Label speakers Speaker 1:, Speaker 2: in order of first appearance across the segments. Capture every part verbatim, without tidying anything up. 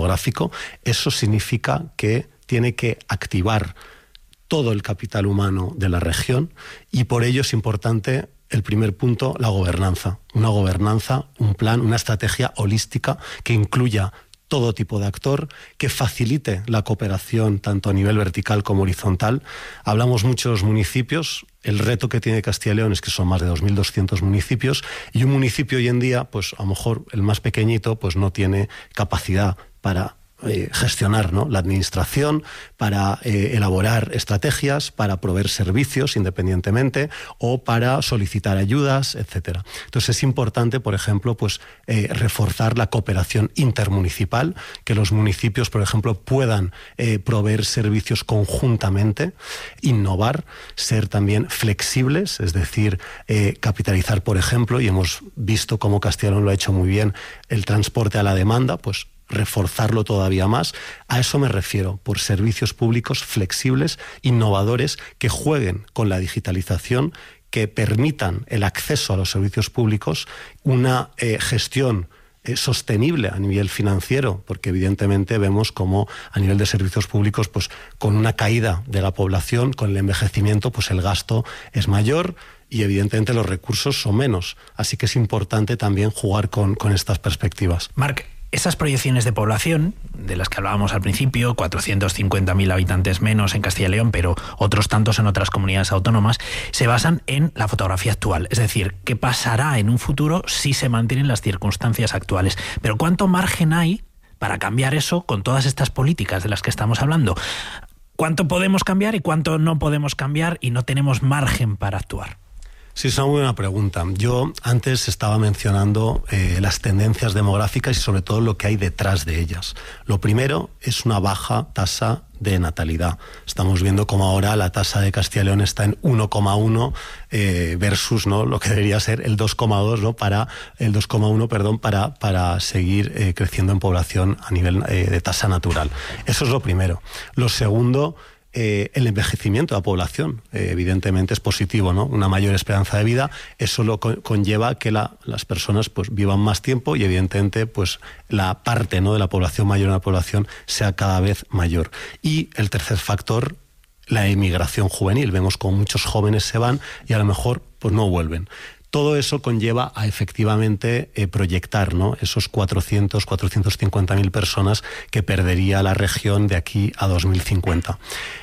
Speaker 1: demográfico, eso significa que tiene que activar todo el capital humano de la región, y por ello es importante, el primer punto, la gobernanza. Una gobernanza, un plan, una estrategia holística que incluya todo tipo de actor, que facilite la cooperación tanto a nivel vertical como horizontal. Hablamos mucho de los municipios. El reto que tiene Castilla y León es que son más de dos mil doscientos municipios, y un municipio hoy en día, pues a lo mejor el más pequeñito, pues no tiene capacidad para Eh, gestionar, ¿no?, la administración, para eh, elaborar estrategias, para proveer servicios independientemente o para solicitar ayudas, etcétera. Entonces es importante, por ejemplo, pues eh, reforzar la cooperación intermunicipal, que los municipios, por ejemplo, puedan eh, proveer servicios conjuntamente, innovar, ser también flexibles, es decir, eh, capitalizar, por ejemplo, y hemos visto cómo Castilla y León lo ha hecho muy bien, el transporte a la demanda, pues reforzarlo todavía más. A eso me refiero, por servicios públicos flexibles, innovadores, que jueguen con la digitalización, que permitan el acceso a los servicios públicos, una eh, gestión eh, sostenible a nivel financiero, porque evidentemente vemos como a nivel de servicios públicos, pues con una caída de la población, con el envejecimiento, pues el gasto es mayor y evidentemente los recursos son menos. Así que es importante también jugar con, con estas perspectivas.
Speaker 2: Marc, esas proyecciones de población, de las que hablábamos al principio, cuatrocientos cincuenta mil habitantes menos en Castilla y León, pero otros tantos en otras comunidades autónomas, se basan en la fotografía actual. Es decir, ¿qué pasará en un futuro si se mantienen las circunstancias actuales? Pero ¿cuánto margen hay para cambiar eso con todas estas políticas de las que estamos hablando? ¿Cuánto podemos cambiar y cuánto no podemos cambiar y no tenemos margen para actuar?
Speaker 1: Sí, es una muy buena pregunta. Yo antes estaba mencionando eh, las tendencias demográficas y sobre todo lo que hay detrás de ellas. Lo primero es una baja tasa de natalidad. Estamos viendo cómo ahora la tasa de Castilla y León está en uno coma uno eh, versus, ¿no?, lo que debería ser el dos coma dos, ¿no?, para el dos coma uno, perdón, para para seguir eh, creciendo en población a nivel eh, de tasa natural. Eso es lo primero. Lo segundo, Eh, el envejecimiento de la población, eh, evidentemente es positivo, ¿no? Una mayor esperanza de vida, eso lo co- conlleva que la, las personas pues vivan más tiempo y evidentemente pues la parte, ¿no?, de la población mayor en la población sea cada vez mayor. Y el tercer factor, la emigración juvenil. Vemos como muchos jóvenes se van y a lo mejor pues no vuelven. Todo eso conlleva a efectivamente eh, proyectar, ¿no?, esos cuatrocientos, cuatrocientos cincuenta mil personas que perdería la región de aquí a dos mil cincuenta.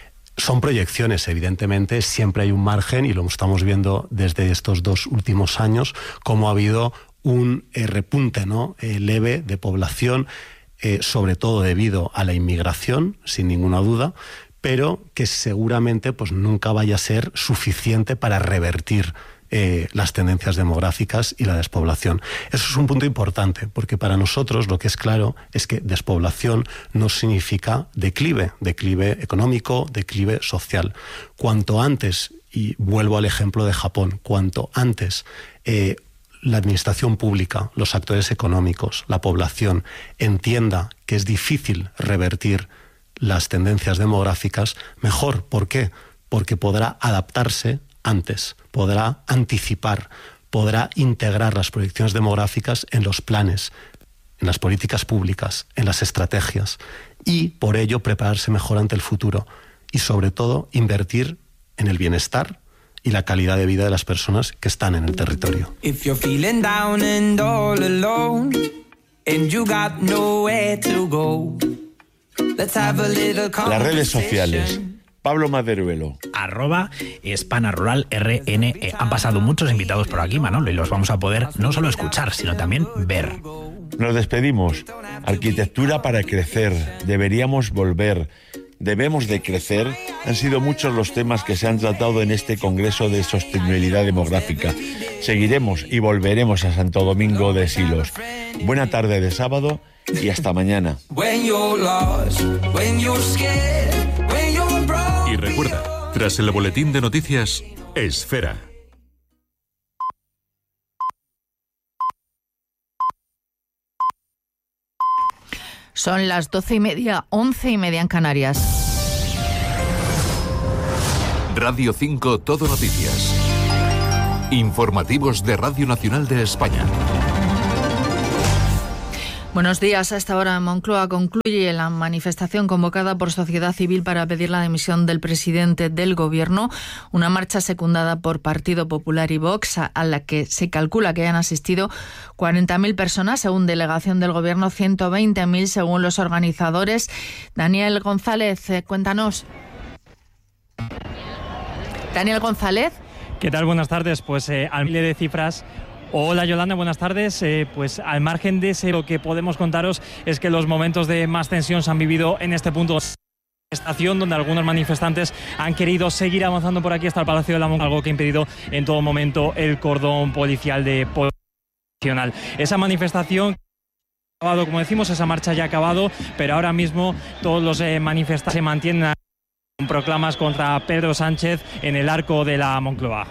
Speaker 1: Son proyecciones, evidentemente, siempre hay un margen y lo estamos viendo desde estos dos últimos años, cómo ha habido un eh, repunte, ¿no?, eh, leve de población, eh, sobre todo debido a la inmigración, sin ninguna duda, pero que seguramente pues nunca vaya a ser suficiente para revertir Eh, las tendencias demográficas y la despoblación. Eso es un punto importante, porque para nosotros lo que es claro es que despoblación no significa declive, declive económico, declive social. Cuanto antes, y vuelvo al ejemplo de Japón, cuanto antes eh, la administración pública, los actores económicos, la población entienda que es difícil revertir las tendencias demográficas, mejor. ¿Por qué? Porque podrá adaptarse antes, podrá anticipar, podrá integrar las proyecciones demográficas en los planes, en las políticas públicas, en las estrategias, y por ello prepararse mejor ante el futuro y sobre todo invertir en el bienestar y la calidad de vida de las personas que están en el territorio.
Speaker 3: If you're feeling down and all alone and you got nowhere to go, let's have a little conversation.
Speaker 4: Las redes sociales. Pablo Maderuelo.
Speaker 2: Arroba Hispana Rural R N E. Han pasado muchos invitados por aquí, Manolo, y los vamos a poder no solo escuchar, sino también ver.
Speaker 4: Nos despedimos. Arquitectura para crecer. Deberíamos volver. Debemos de crecer. Han sido muchos los temas que se han tratado en este Congreso de Sostenibilidad Demográfica. Seguiremos y volveremos a Santo Domingo de Silos. Buena tarde de sábado y hasta mañana.
Speaker 5: Y recuerda, tras el boletín de noticias, Esfera.
Speaker 6: Son las doce y media, once y media en Canarias.
Speaker 5: Radio cinco Todo Noticias. Informativos de Radio Nacional de España.
Speaker 6: Buenos días. A esta hora en Moncloa concluye la manifestación convocada por Sociedad Civil para pedir la dimisión del presidente del Gobierno. Una marcha secundada por Partido Popular y Vox, a la que se calcula que hayan asistido cuarenta mil personas, según delegación del Gobierno, ciento veinte mil según los organizadores. Daniel González, eh, cuéntanos. Daniel González.
Speaker 7: ¿Qué tal? Buenas tardes. Pues eh, al miles de cifras. Hola Yolanda, buenas tardes. Eh, pues al margen de ese, lo que podemos contaros es que los momentos de más tensión se han vivido en este punto de estación, donde algunos manifestantes han querido seguir avanzando por aquí hasta el Palacio de la Moncloa, algo que ha impedido en todo momento el cordón policial de nacional. Esa manifestación, como decimos, esa marcha ya ha acabado, pero ahora mismo todos los eh, manifestantes se mantienen con proclamas contra Pedro Sánchez en el arco de la Moncloa.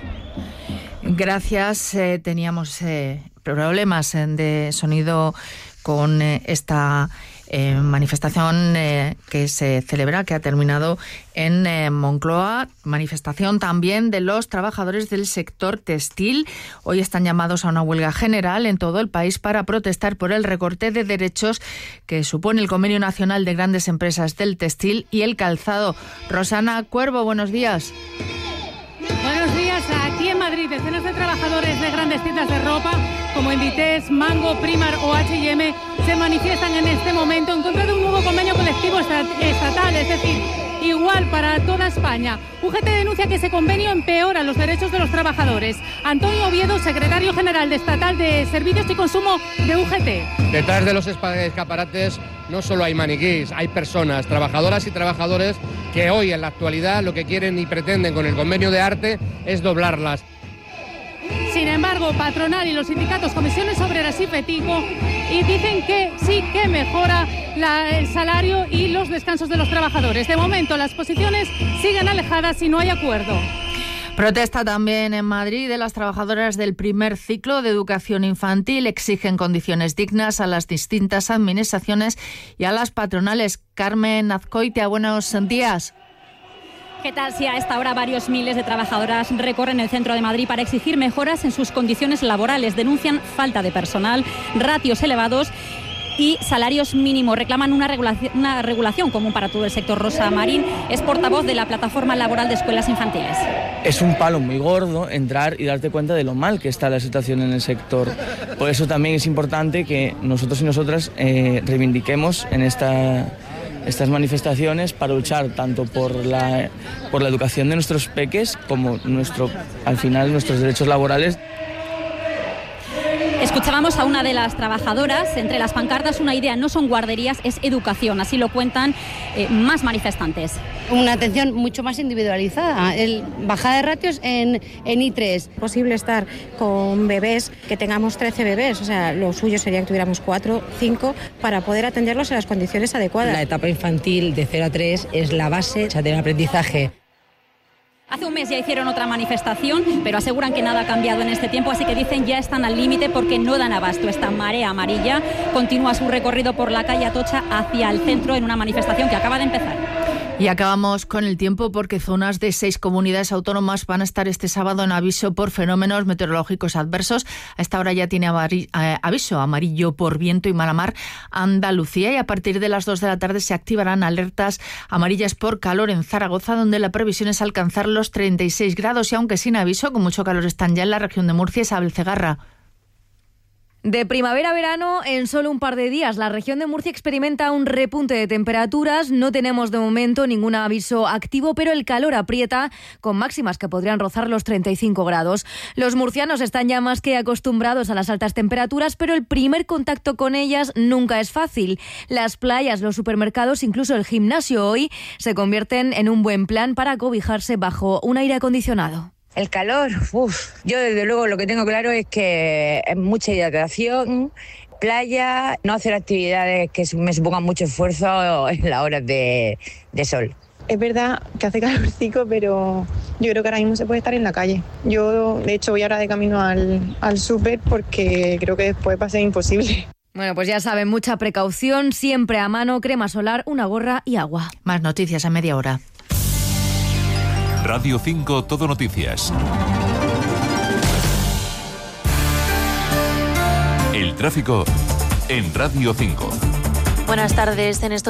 Speaker 6: Gracias. Eh, teníamos eh, problemas eh, de sonido con eh, esta eh, manifestación eh, que se celebra, que ha terminado en eh, Moncloa. Manifestación también de los trabajadores del sector textil. Hoy están llamados a una huelga general en todo el país para protestar por el recorte de derechos que supone el Convenio Nacional de Grandes Empresas del Textil y el Calzado. Rosana Cuervo, buenos días.
Speaker 8: Buenos días. Aquí en Madrid, decenas de trabajadores de grandes tiendas de ropa como Inditex, Mango, Primark o H y M se manifiestan en este momento en contra de un nuevo convenio colectivo estatal, es decir, igual para toda España. U G T denuncia que ese convenio empeora los derechos de los trabajadores. Antonio Oviedo, secretario general de Estatal de Servicios y Consumo de U G T.
Speaker 9: Detrás de los escaparates no solo hay maniquís, hay personas, trabajadoras y trabajadores que hoy en la actualidad lo que quieren y pretenden con el convenio de arte es doblarlas.
Speaker 8: Sin embargo, patronal y los sindicatos, comisiones obreras y Fetico, y dicen que sí que mejora la, el salario y los descansos de los trabajadores. De momento, las posiciones siguen alejadas y no hay acuerdo.
Speaker 6: Protesta también en Madrid de las trabajadoras del primer ciclo de educación infantil. Exigen condiciones dignas a las distintas administraciones y a las patronales. Carmen Azcoitia, buenos días.
Speaker 10: ¿Qué tal? Si a esta hora varios miles de trabajadoras recorren el centro de Madrid para exigir mejoras en sus condiciones laborales. Denuncian falta de personal, ratios elevados y salarios mínimos. Reclaman una regulación, una regulación común para todo el sector. Rosa Marín es portavoz de la Plataforma Laboral de Escuelas Infantiles.
Speaker 11: Es un palo muy gordo entrar y darte cuenta de lo mal que está la situación en el sector. Por eso también es importante que nosotros y nosotras eh, reivindiquemos en esta... estas manifestaciones para luchar tanto por la, por la educación de nuestros peques como nuestro, al final nuestros derechos laborales.
Speaker 10: Escuchábamos a una de las trabajadoras, entre las pancartas una idea, no son guarderías, es educación, así lo cuentan eh, más manifestantes.
Speaker 12: Una atención mucho más individualizada, el, bajada de ratios en, en I tres.
Speaker 13: Es posible estar con bebés, que tengamos trece bebés, o sea, lo suyo sería que tuviéramos cuatro, cinco, para poder atenderlos en las condiciones adecuadas.
Speaker 14: La etapa infantil de cero a tres es la base, o sea, del aprendizaje.
Speaker 10: Hace un mes ya hicieron otra manifestación, pero aseguran que nada ha cambiado en este tiempo, así que dicen ya están al límite porque no dan abasto. Esta marea amarilla continúa su recorrido por la calle Atocha hacia el centro en una manifestación que acaba de empezar.
Speaker 6: Y acabamos con el tiempo porque zonas de seis comunidades autónomas van a estar este sábado en aviso por fenómenos meteorológicos adversos. A esta hora ya tiene avari- eh, aviso amarillo por viento y mala mar Andalucía, y a partir de las dos de la tarde se activarán alertas amarillas por calor en Zaragoza, donde la previsión es alcanzar los treinta y seis grados, y aunque sin aviso, con mucho calor están ya en la región de Murcia. Isabel Cegarra.
Speaker 15: De primavera a verano, en solo un par de días, la región de Murcia experimenta un repunte de temperaturas. No tenemos de momento ningún aviso activo, pero el calor aprieta, con máximas que podrían rozar los treinta y cinco grados. Los murcianos están ya más que acostumbrados a las altas temperaturas, pero el primer contacto con ellas nunca es fácil. Las playas, los supermercados, incluso el gimnasio hoy, se convierten en un buen plan para cobijarse bajo un aire acondicionado.
Speaker 16: El calor, uff, yo desde luego lo que tengo claro es que es mucha hidratación, playa, no hacer actividades que me supongan mucho esfuerzo en las horas de, de sol.
Speaker 17: Es verdad que hace calorcico, pero yo creo que ahora mismo se puede estar en la calle. Yo, de hecho, voy ahora de camino al, al súper porque creo que después va a ser imposible.
Speaker 15: Bueno, pues ya saben, mucha precaución, siempre a mano, crema solar, una gorra y agua.
Speaker 6: Más noticias a media hora.
Speaker 5: Radio cinco Todo Noticias. El tráfico en Radio cinco.
Speaker 18: Buenas tardes. En estos